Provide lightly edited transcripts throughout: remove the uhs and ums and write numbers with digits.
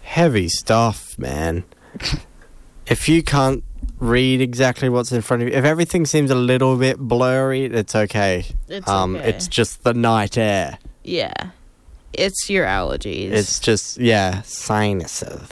Heavy stuff, man. If you can't read exactly what's in front of you, if everything seems a little bit blurry, it's okay. It's okay. It's just the night air. Yeah. It's your allergies. It's just, sinuses.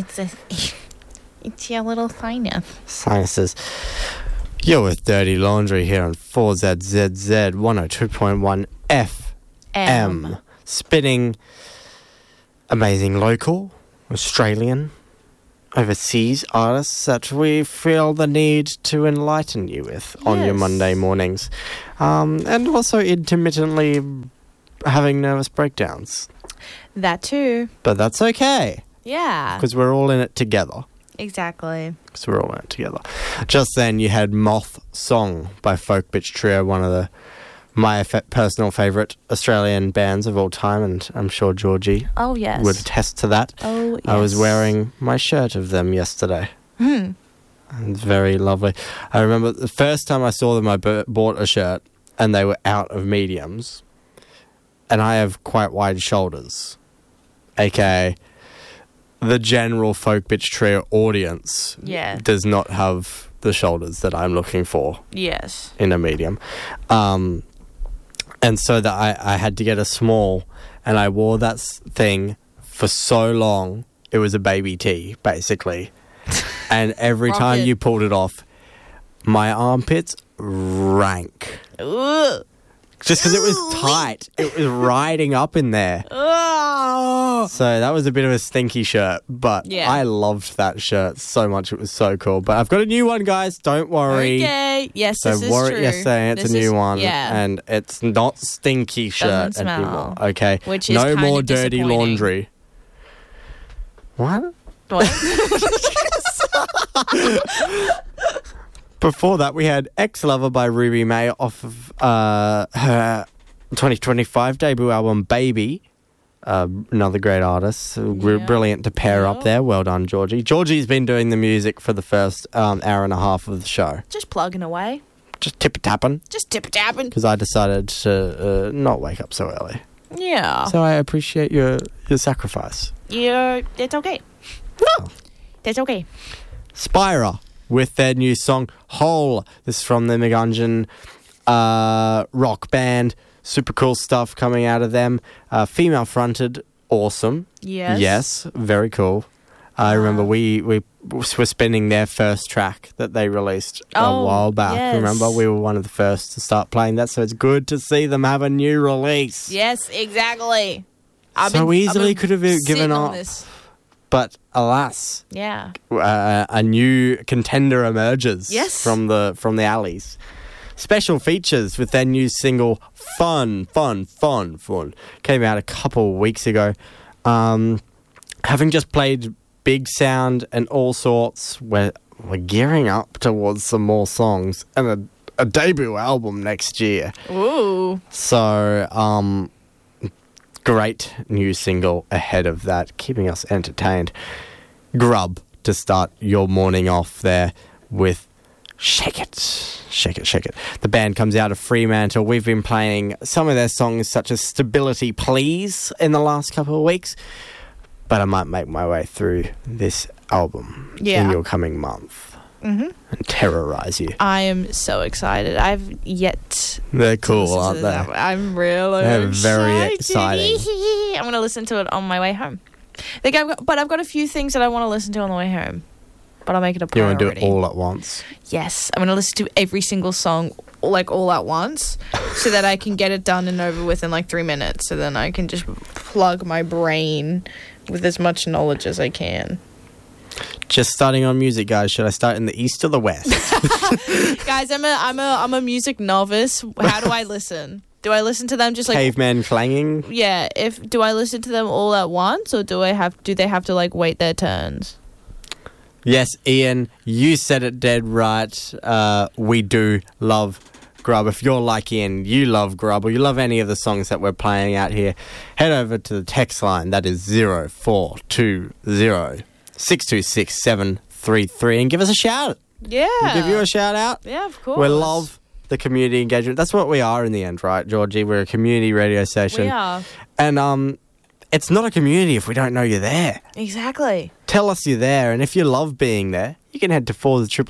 It's your little sinus. Sinuses. You're with Dirty Laundry here on 4ZZZ 102.1 FM. Spinning amazing local, Australian, overseas artists that we feel the need to enlighten you with on your Monday mornings. And also intermittently having nervous breakdowns. That too. But that's okay. Yeah. Because we're all in it together. Exactly. Because we're all in it together. Just then you had Moth Song by Folk Bitch Trio, one of my personal favourite Australian bands of all time, and I'm sure Georgie would attest to that. Oh, yes. I was wearing my shirt of them yesterday. It's very lovely. I remember the first time I saw them, I bought a shirt, and they were out of mediums. And I have quite wide shoulders, aka the general Folk Bitch Trio audience does not have the shoulders that I'm looking for. Yes. In a medium. And so that I had to get a small, and I wore that thing for so long. It was a baby tee, basically. And every time you pulled it off, my armpits rank. Ugh. Just because it was tight. It was riding up in there. Oh. So that was a bit of a stinky shirt, but I loved that shirt so much. It was so cool. But I've got a new one, guys. Don't worry. Okay. Yes, this is true. Yesterday, it's a new one. Yeah. And it's not stinky shirt Doesn't anymore. smell. Okay. Which is no kind more of dirty laundry. What? Before that, we had Ex-Lover by Ruby May off of her 2025 debut album, Baby. Another great artist. Brilliant to pair up there. Well done, Georgie. Georgie's been doing the music for the first hour and a half of the show. Just plugging away. Just tip-a-tapping. Because I decided to not wake up so early. Yeah. So I appreciate your sacrifice. It's okay. No. That's okay. Spira with their new song, Hole. This is from the McGungeon rock band. Super cool stuff coming out of them. Female fronted, awesome. Yes. Yes, very cool. I remember we were spinning their first track that they released a while back. Yes. Remember, we were one of the first to start playing that, so it's good to see them have a new release. Yes, exactly. So easily could have given up. But alas, a new contender emerges from the alleys. Special features with their new single, Fun. Came out a couple of weeks ago. Having just played Big Sound and All Sorts, we're gearing up towards some more songs and a debut album next year. Ooh. So, great new single ahead of that, keeping us entertained. Grub to start your morning off there with Shake It. Shake It, Shake It. The band comes out of Fremantle. We've been playing some of their songs such as Stability Please in the last couple of weeks, but I might make my way through this album in your coming month and terrorize you. I am so excited. I've yet They're cool, aren't they? I'm really They're very exciting. I'm going to listen to it on my way home. I've got a few things that I want to listen to on the way home, but I'll make it a priority. You want to do it all at once? Yes. I'm going to listen to every single song all at once so that I can get it done and over with in 3 minutes, so then I can just plug my brain with as much knowledge as I can. Just starting on music, guys. Should I start in the east or the west? Guys, I'm a music novice. How do I listen? Do I listen to them just cavemen clanging? Yeah. Do I listen to them all at once, or do they have to wait their turns? Yes, Ian, you said it dead right. We do love Grub. If you're like Ian, you love Grub, or you love any of the songs that we're playing out here, head over to the text line. That is 0420 626 733 and give us a shout. Yeah. We'll give you a shout out. Yeah, of course. We love the community engagement. That's what we are in the end, right, Georgie? We're a community radio station. We are. And it's not a community if we don't know you're there. Exactly. Tell us you're there, and if you love being there, you can head to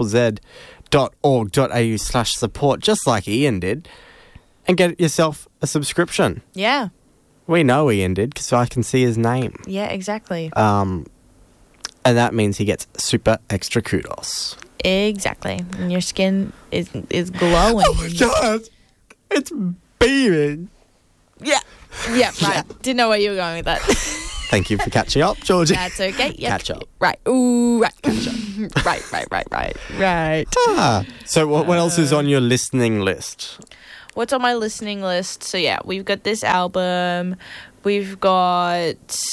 forthetriplez.org.au/support, just like Ian did, and get yourself a subscription. Yeah. We know Ian did, because I can see his name. Yeah, exactly. And that means he gets super extra kudos. Exactly. And your skin is glowing. Oh my God. It's beaming. Yeah. Yeah, right. Yeah. Didn't know where you were going with that. Thank you for catching up, Georgie. That's okay. Yep. Catch up. Right. Ooh, right. Catch up. Right. So what else is on your listening list? What's on my listening list? So, yeah, we've got this album. We've got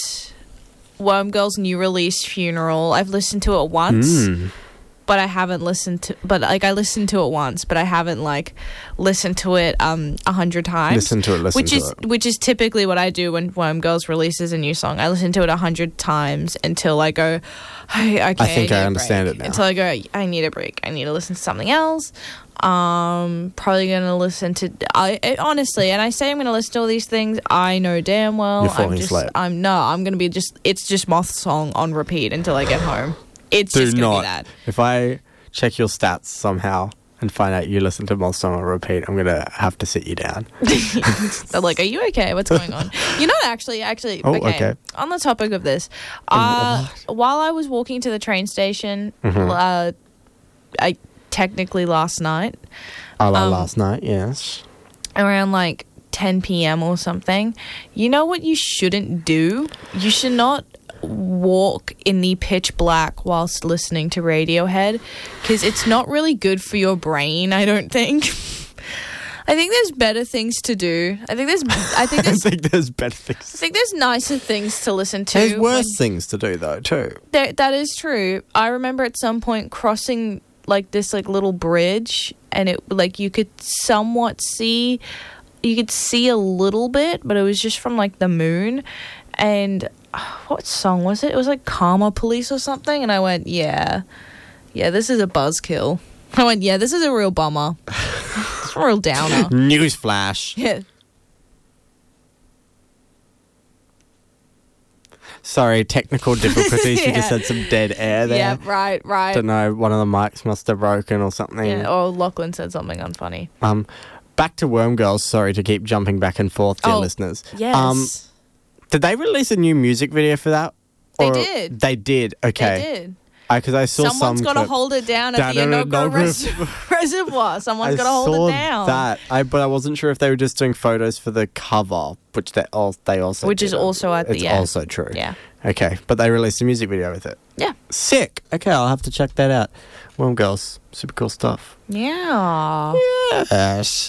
Worm Girl's new release, Funeral. I've listened to it once. But I haven't listened to... But, like, I listened to it once, but I haven't, like, listened to it 100 times. Listen to it. Which is typically what I do when Worm Girls releases a new song. I listen to it 100 times until I go, okay, I think I understand it now. Until I go, I need a break. I need to listen to something else. Probably going to listen to... honestly, and I say I'm going to listen to all these things, I know damn well... You're falling asleep. I'm going to be just... It's just Moth song on repeat until I get home. It's just going to be that. If I check your stats somehow and find out you listen to Moth song on repeat, I'm going to have to sit you down. They're like, are you okay? What's going on? You know, actually, okay. On the topic of this, while I was walking to the train station, I technically last night. Last night, yes. Around like 10 p.m. or something. You know what you shouldn't do? You should not walk in the pitch black whilst listening to Radiohead, because it's not really good for your brain, I don't think. I think there's better things to do. I think there's better things. I think there's nicer things to listen to. There's worse things to do though, too. That is true. I remember at some point crossing like this like little bridge, and it like you could somewhat see, you could see a little bit, but it was just from like the moon. And what song was it? It was like Karma Police or something. And I went, yeah, this is a buzzkill. I went, yeah, this is a real bummer. It's a real downer. Newsflash. Yeah. Sorry, technical difficulties. Yeah. We just had some dead air there. Yeah, right. Don't know, one of the mics must have broken or something. Yeah, or Lachlan said something unfunny. Back to Worm Girls. Sorry to keep jumping back and forth, dear listeners. Yes. Did they release a new music video for that? They did. They did. Okay. They did. Because I saw someone's got to hold it down at the Enoggera Reservoir. Someone's got to hold it down. That, but I wasn't sure if they were just doing photos for the cover, which they also. Which is also at the. It's also true. Yeah. Okay, but they released a music video with it. Yeah. Sick. Okay, I'll have to check that out. Worm Girls, super cool stuff. Yeah. Yes.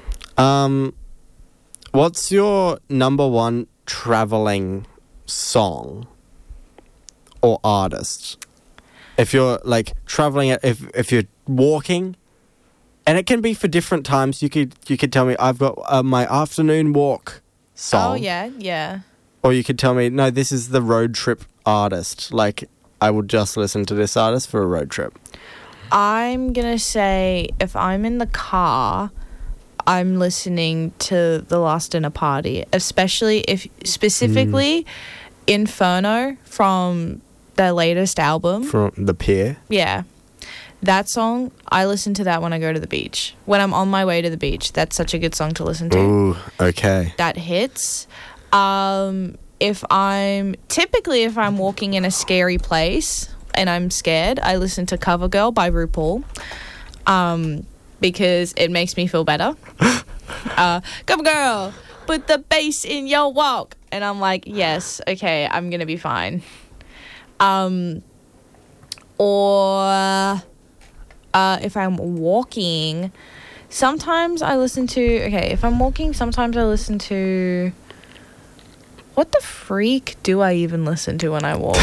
What's your number one traveling song or artist? If you're like traveling, if you're walking, and it can be for different times. You could tell me I've got my afternoon walk song. Oh yeah. Or you could tell me no, this is the road trip artist. Like I would just listen to this artist for a road trip. I'm gonna say if I'm in the car, I'm listening to The Last Dinner Party, especially specifically Inferno from their latest album. From The Pier? Yeah. That song, I listen to that when I go to the beach. When I'm on my way to the beach, that's such a good song to listen to. Ooh, okay. That hits. If I'm walking in a scary place and I'm scared, I listen to Cover Girl by RuPaul. Because it makes me feel better. Cover Girl, put the bass in your walk. And I'm like, yes, okay, I'm going to be fine. Or if I'm walking, sometimes I listen to... Okay, if I'm walking, sometimes I listen to... What the freak do I even listen to when I walk?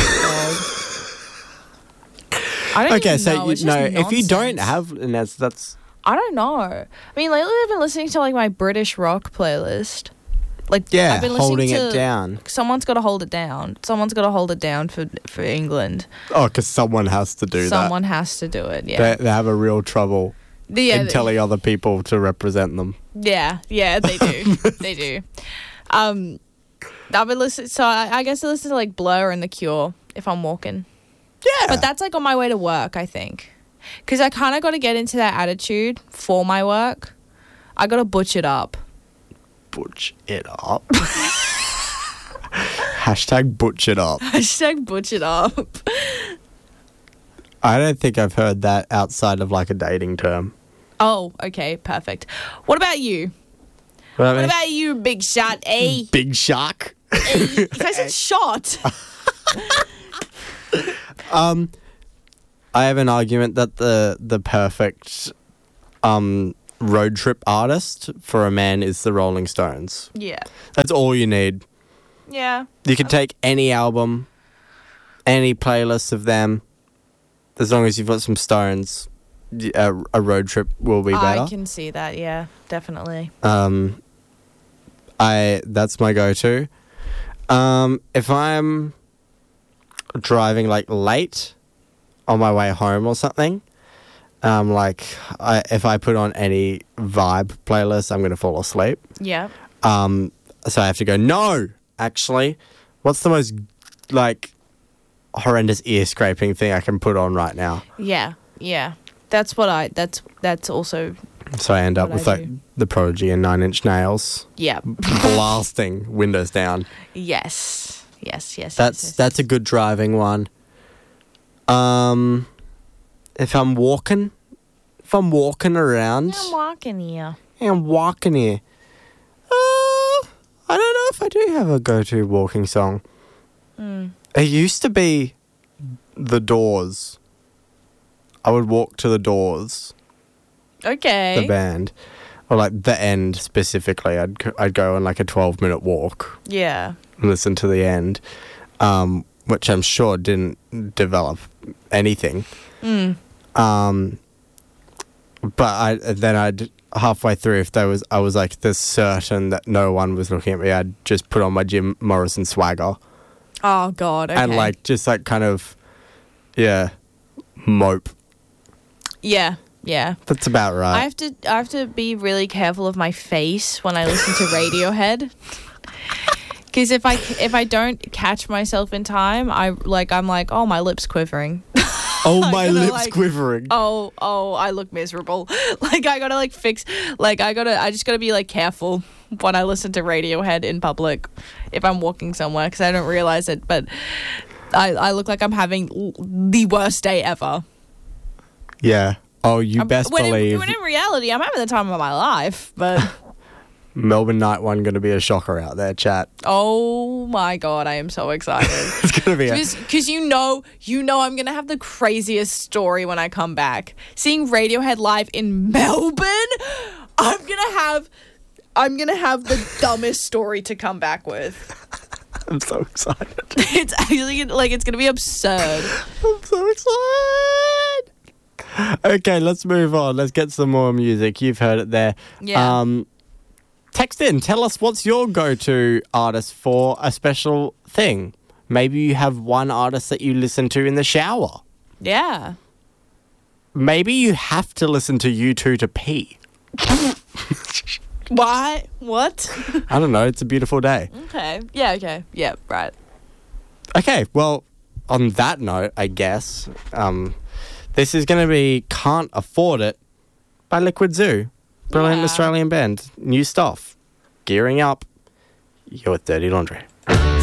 I don't even know. If you don't have... And that's... I don't know. I mean, lately I've been listening to like my British rock playlist. Like, yeah, I've been holding it down. Someone's got to hold it down. Someone's got to hold it down for England. Oh, because someone has to do that. Someone has to do it, yeah. They have a real trouble in telling other people to represent them. Yeah, they do. They do. I would listen. So I guess I listen to like Blur and The Cure if I'm walking. Yeah. But that's like on my way to work, I think. Because I kind of got to get into that attitude for my work. I got to butch it up. Butch it up. Hashtag butch it up. Hashtag butch it up. I don't think I've heard that outside of like a dating term. Oh, okay, perfect. What about you? What about you, big shot, eh? Big shark? I said shot. I have an argument that the perfect road trip artist for a man is the Rolling Stones. Yeah. That's all you need. Yeah. You can take any album, any playlist of them, as long as you've got some Stones, a road trip will be better. I can see that, yeah, definitely. That's my go-to. If I'm driving like late on my way home or something, if I put on any vibe playlist, I'm going to fall asleep. Yeah. So I have to go, no, actually, what's the most like horrendous ear scraping thing I can put on right now? Yeah. That's also. So I end up with like The Prodigy and 9 Inch Nails. Yeah. Blasting windows down. Yes. That's a good driving one. If I'm walking around. I'm walking here. I don't know if I do have a go-to walking song. It used to be The Doors. I would walk to The Doors. Okay. The band. Or like The End specifically. I'd go on like a 12-minute walk. Yeah. And listen to The End. Which I'm sure didn't develop anything. But I'd halfway through, if I was like this certain that no one was looking at me, I'd just put on my Jim Morrison swagger. Oh God! Okay. And like just like kind of, mope. Yeah. That's about right. I have to be really careful of my face when I listen to Radiohead. Because if I don't catch myself in time, I'm like, oh, my lips quivering. Oh, my lips quivering. Oh, I look miserable. Like I gotta like fix. Like I just gotta be like careful when I listen to Radiohead in public if I'm walking somewhere because I don't realize it. But I look like I'm having the worst day ever. Yeah. Oh, best believe. When in reality, I'm having the time of my life, but. Melbourne Night One going to be a shocker out there, chat. Oh my God, I am so excited. It's going to be because you know I'm going to have the craziest story when I come back. Seeing Radiohead live in Melbourne, I'm going to have the dumbest story to come back with. I'm so excited. It's actually like it's going to be absurd. I'm so excited. Okay, let's move on. Let's get some more music. You've heard it there. Yeah. Text in. Tell us what's your go-to artist for a special thing. Maybe you have one artist that you listen to in the shower. Yeah. Maybe you have to listen to U2 to pee. Why? What? I don't know. It's a beautiful day. Okay. Yeah, okay. Yeah, right. Okay, well, on that note, I guess, this is going to be Can't Afford It by Liquid Zoo. Brilliant Australian band. New stuff. Gearing up. You're Dirty Laundry.